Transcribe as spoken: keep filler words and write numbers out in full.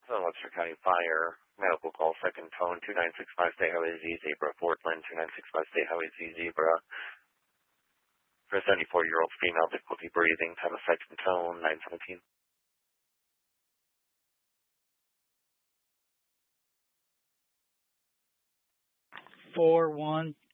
The Webster County Fire, medical call, second phone, two nine six five State Highway Z, Zebra, Portland, two nine six five State Highway Z, Zebra. For a seventy-four-year-old female, difficulty breathing, time of second tone, nine seventeen. four one